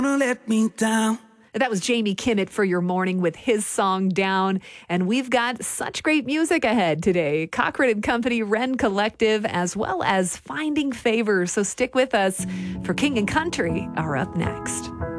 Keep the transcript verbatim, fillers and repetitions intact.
let me down. That was Jamie Kimmett for your morning with his song Down. And we've got such great music ahead today. Cochran and Company, Wren Collective, as well as Finding Favor. So stick with us, for King and Country are up next.